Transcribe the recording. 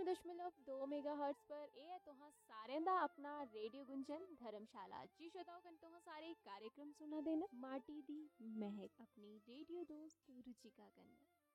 101.2 megahertz पर ए है तुहां सारें दा अपना रेडियो गुंजन धर्मशाला। जी श्रोताओ कन तुहां सारे कार्यक्रम सुना देना माटी दी महक अपनी रेडियो दोस्त रुचिका कन्नै।